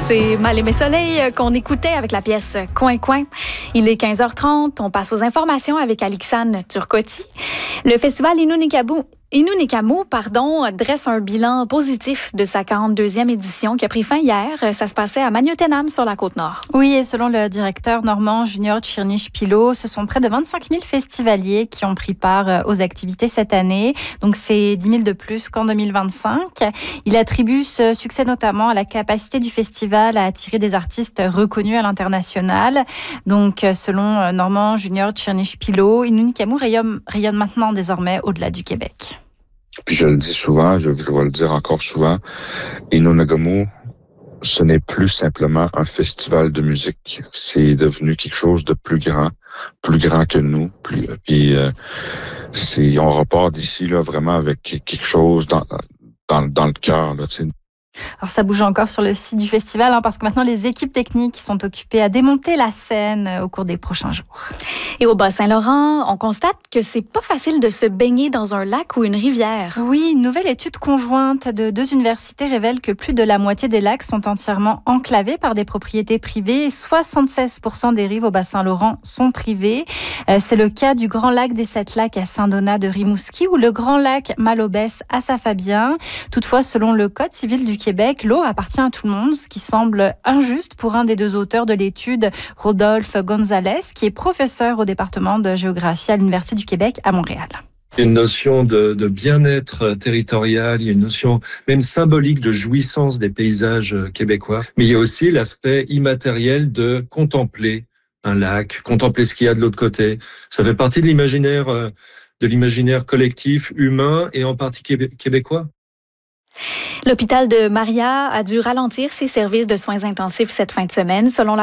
C'est Mal aimé soleil qu'on écoutait avec la pièce Coin Coin. Il est 15h30. On passe aux informations avec Alixane Turcotti. Le festival Inunikamu, dresse un bilan positif de sa 42e édition qui a pris fin hier. Ça se passait à Magnotenam sur la Côte-Nord. Oui, et selon le directeur normand Junior Tchirnich-Pilot, ce sont près de 25 000 festivaliers qui ont pris part aux activités cette année. Donc, c'est 10 000 de plus qu'en 2025. Il attribue ce succès notamment à la capacité du festival à attirer des artistes reconnus à l'international. Donc, selon Normand Junior Tchirnich-Pilot, Inunikamu rayonne maintenant désormais au-delà du Québec. Puis je le dis souvent, je vais le dire encore souvent, Inunikamu, ce n'est plus simplement un festival de musique. C'est devenu quelque chose de plus grand que nous. On repart d'ici là vraiment avec quelque chose dans le cœur, là, tu sais. Alors ça bouge encore sur le site du festival parce que maintenant les équipes techniques sont occupées à démonter la scène au cours des prochains jours. Et au Bas-Saint-Laurent, on constate que c'est pas facile de se baigner dans un lac ou une rivière. Oui, une nouvelle étude conjointe de 2 universités révèle que plus de la moitié des lacs sont entièrement enclavés par des propriétés privées et 76% des rives au Bas-Saint-Laurent sont privées. C'est le cas du Grand Lac des 7 Lacs à Saint-Donat de Rimouski ou le Grand Lac Malobès à Saint-Fabien. Toutefois, selon le Code civil du Québec, l'eau appartient à tout le monde, ce qui semble injuste pour un des 2 auteurs de l'étude, Rodolphe Gonzalez, qui est professeur au département de géographie à l'Université du Québec à Montréal. Il y a une notion de bien-être territorial, il y a une notion même symbolique de jouissance des paysages québécois, mais il y a aussi l'aspect immatériel de contempler un lac, contempler ce qu'il y a de l'autre côté. Ça fait partie de l'imaginaire collectif humain et en partie québécois. L'hôpital de Maria a dû ralentir ses services de soins intensifs cette fin de semaine. Selon la